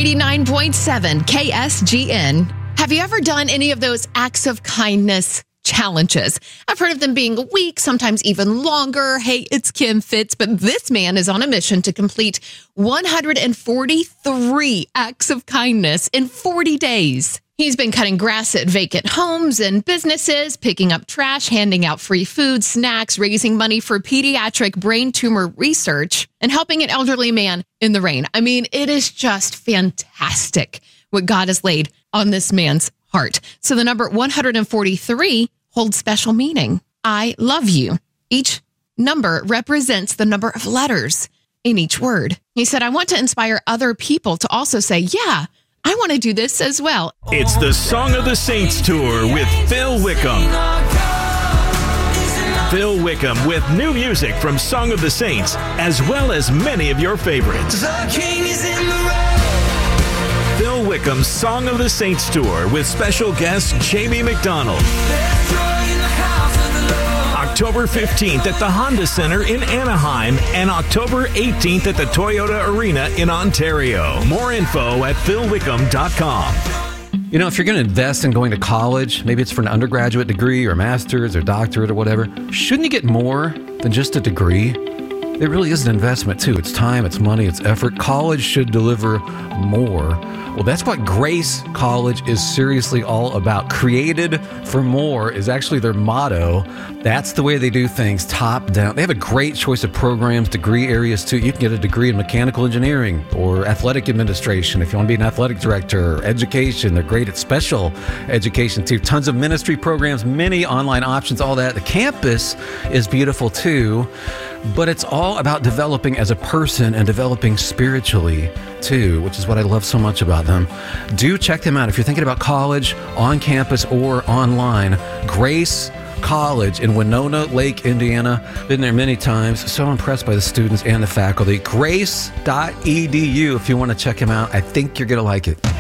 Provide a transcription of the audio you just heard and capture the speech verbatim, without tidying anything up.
eighty-nine point seven K S G N. Have you ever done any of those acts of kindness challenges? I've heard of them being a week, sometimes even longer. Hey, it's Kim Fitz, but this man is on a mission to complete one hundred forty-three acts of kindness in forty days. He's been cutting grass at vacant homes and businesses, picking up trash, handing out free food, snacks, raising money for pediatric brain tumor research, and helping an elderly man in the rain. I mean, it is just fantastic what God has laid on this man's heart. So the number one hundred forty-three holds special meaning. I love you. Each number represents the number of letters in each word. He said, I want to inspire other people to also say, yeah, I want to do this as well. It's the Song of the Saints Tour with Phil Wickham. Phil Wickham with new music from Song of the Saints, as well as many of your favorites. The King is in the road. Phil Wickham's Song of the Saints Tour with special guest Jamie McDonald. October fifteenth at the Honda Center in Anaheim and October eighteenth at the Toyota Arena in Ontario. More info at phil wickham dot com. You know, if you're going to invest in going to college, maybe it's for an undergraduate degree or master's or doctorate or whatever, shouldn't you get more than just a degree? It really is an investment, too. It's time, it's money, it's effort. College should deliver more. Well, that's what Grace College is seriously all about. Created for more is actually their motto. That's the way they do things, top down. They have a great choice of programs, degree areas, too. You can get a degree in mechanical engineering or athletic administration if you want to be an athletic director, education. They're great at special education, too. Tons of ministry programs, many online options, all that. The campus is beautiful, too. But it's all about developing as a person and developing spiritually, too, which is what I love so much about them. Do check them out. If you're thinking about college, on campus or online, Grace College in Winona Lake, Indiana. Been there many times. So impressed by the students and the faculty. grace dot e d u if you want to check them out. I think you're going to like it.